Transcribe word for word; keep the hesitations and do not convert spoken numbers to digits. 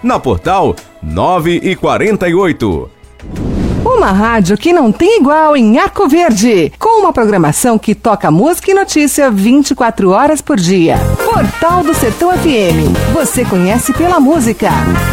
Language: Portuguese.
na Portal nove e quarenta e oito. Uma rádio que não tem igual em Arco Verde, com uma programação que toca música e notícia vinte e quatro horas por dia. Portal do Sertão F M. Você conhece pela música.